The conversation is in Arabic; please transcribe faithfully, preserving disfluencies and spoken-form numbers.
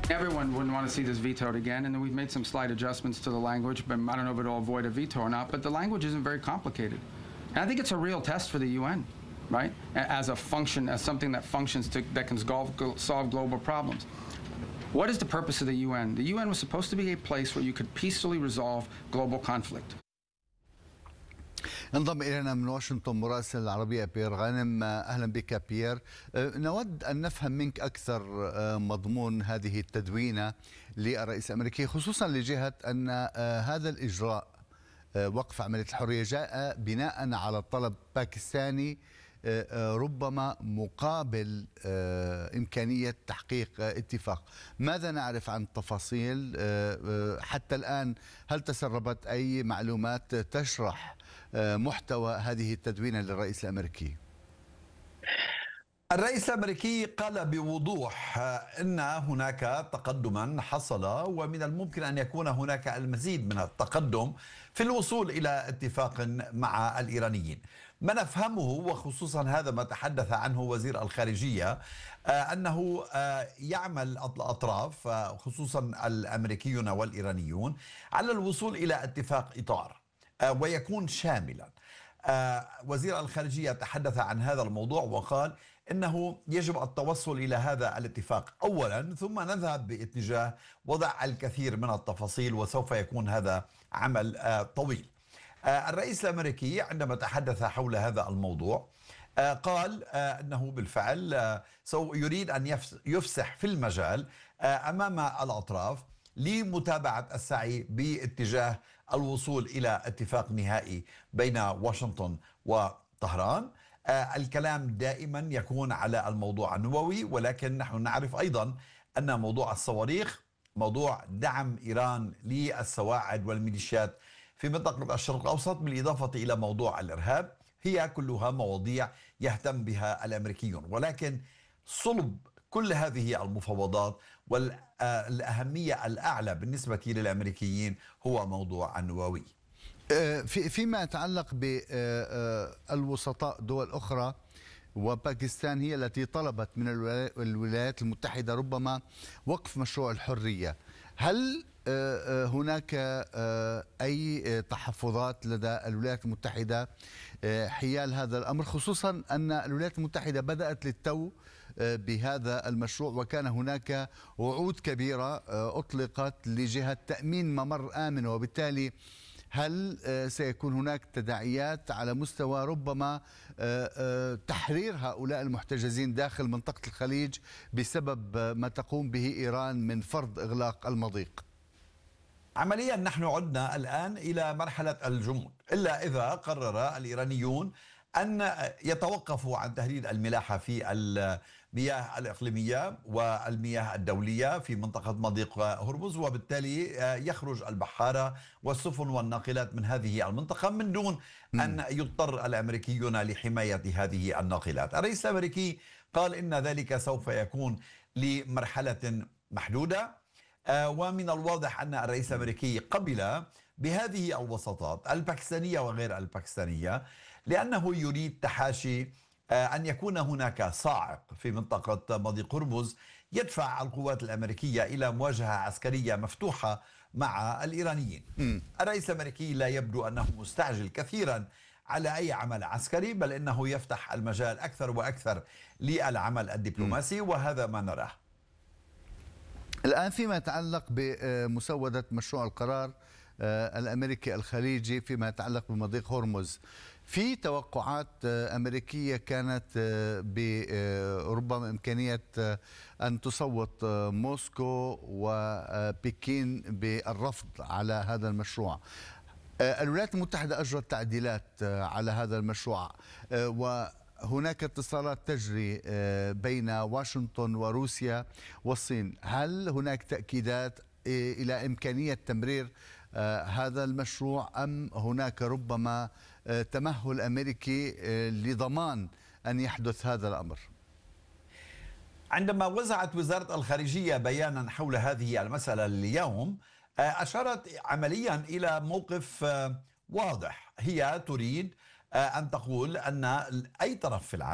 Everyone wouldn't want to see this vetoed again, and we've made some slight adjustments to the language, but I don't know if it'll avoid a veto or not, but the language isn't very complicated. And I think it's a real test for the U N, right? As a function, as something that functions to, that can solve global problems. What is the purpose of the U N? The U N was supposed to be a place where you could peacefully resolve global conflict. انضم إلينا من واشنطن مراسل العربية بيير غانم. أهلا بك بيير. نود أن نفهم منك أكثر مضمون هذه التدوينة للرئيس الأمريكي، خصوصا لجهة أن هذا الإجراء وقف عملية الحرية جاء بناء على طلب باكستاني ربما مقابل إمكانية تحقيق اتفاق. ماذا نعرف عن التفاصيل حتى الآن؟ هل تسربت أي معلومات تشرح محتوى هذه التدوينة للرئيس الأمريكي؟ الرئيس الأمريكي قال بوضوح أن هناك تقدما حصل، ومن الممكن أن يكون هناك المزيد من التقدم في الوصول إلى اتفاق مع الإيرانيين. ما نفهمه، وخصوصا هذا ما تحدث عنه وزير الخارجية، أنه يعمل الأطراف خصوصا الأمريكيون والإيرانيون على الوصول إلى اتفاق إطار ويكون شاملا. وزير الخارجية تحدث عن هذا الموضوع وقال إنه يجب التوصل إلى هذا الاتفاق أولا، ثم نذهب باتجاه وضع الكثير من التفاصيل، وسوف يكون هذا عمل طويل. الرئيس الأمريكي عندما تحدث حول هذا الموضوع قال أنه بالفعل يريد أن يفسح في المجال أمام الأطراف لمتابعة السعي باتجاه الوصول إلى اتفاق نهائي بين واشنطن وطهران. الكلام دائما يكون على الموضوع النووي، ولكن نحن نعرف أيضا أن موضوع الصواريخ، موضوع دعم إيران للسواعد والميليشيات في منطقة الشرق الأوسط، بالإضافة إلى موضوع الإرهاب، هي كلها مواضيع يهتم بها الأمريكيون. ولكن صلب كل هذه المفاوضات والأهمية الأعلى بالنسبة للأمريكيين هو موضوع النووي. في فيما يتعلق بالوسطاء دول أخرى، وباكستان هي التي طلبت من الولايات المتحدة ربما وقف مشروع الحرية، هل هناك أي تحفظات لدى الولايات المتحدة حيال هذا الأمر، خصوصا أن الولايات المتحدة بدأت للتو بهذا المشروع، وكان هناك وعود كبيرة أطلقت لجهة تأمين ممر آمن، وبالتالي هل سيكون هناك تداعيات على مستوى ربما تحرير هؤلاء المحتجزين داخل منطقة الخليج بسبب ما تقوم به إيران من فرض إغلاق المضيق؟ عمليا نحن عدنا الآن إلى مرحلة الجمود، إلا إذا قرر الإيرانيون أن يتوقفوا عن تهريب الملاحة في المياه الإقليمية والمياه الدولية في منطقة مضيق هرمز، وبالتالي يخرج البحارة والسفن والناقلات من هذه المنطقة من دون أن يضطر الأمريكيون لحماية هذه الناقلات. الرئيس الأمريكي قال إن ذلك سوف يكون لمرحلة محدودة، ومن الواضح أن الرئيس الأمريكي قبل بهذه الوساطات الباكستانية وغير الباكستانية، لأنه يريد تحاشي أن يكون هناك صاعق في منطقة مضيق هرمز يدفع القوات الأمريكية إلى مواجهة عسكرية مفتوحة مع الإيرانيين. م. الرئيس الأمريكي لا يبدو أنه مستعجل كثيرا على أي عمل عسكري، بل إنه يفتح المجال أكثر وأكثر للعمل الدبلوماسي، م. وهذا ما نراه. الآن فيما يتعلق بمسودة مشروع القرار الأمريكي الخليجي فيما يتعلق بمضيق هرمز، في توقعات أمريكية كانت بربما إمكانية أن تصوت موسكو وبكين بالرفض على هذا المشروع. الولايات المتحدة أجرت تعديلات على هذا المشروع، وهناك اتصالات تجري بين واشنطن وروسيا والصين. هل هناك تأكيدات إلى إمكانية تمرير هذا المشروع، أم هناك ربما تمهل أمريكي لضمان أن يحدث هذا الأمر؟ عندما وزعت وزارة الخارجية بيانا حول هذه المسألة اليوم، أشارت عمليا إلى موقف واضح. هي تريد أن تقول أن أي طرف في العالم